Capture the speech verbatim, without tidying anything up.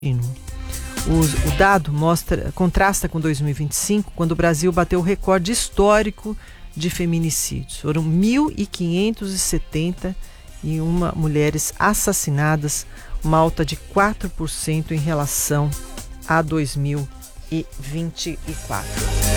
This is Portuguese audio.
Os, o dado mostra, contrasta com dois mil e vinte e cinco, quando o Brasil bateu o recorde histórico de feminicídios. Foram mil quinhentos e setenta e uma mulheres assassinadas, uma alta de quatro por cento em relação a dois mil e vinte e quatro.